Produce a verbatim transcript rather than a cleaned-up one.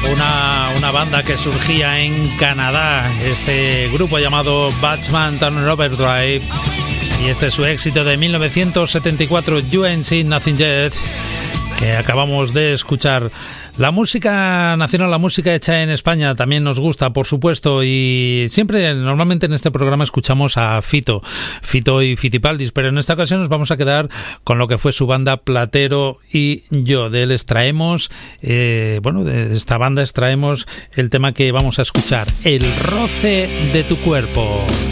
Una, una banda que surgía en Canadá, este grupo llamado Bachman Turner Overdrive, y este es su éxito de mil novecientos setenta y cuatro, You Ain't Seen Nothing Yet, que acabamos de escuchar. La música nacional, la música hecha en España también nos gusta, por supuesto, y siempre, normalmente en este programa escuchamos a Fito, Fito y Fitipaldis, pero en esta ocasión nos vamos a quedar con lo que fue su banda Platero y Yo. De él extraemos, eh, bueno, de esta banda extraemos el tema que vamos a escuchar, El roce de tu cuerpo.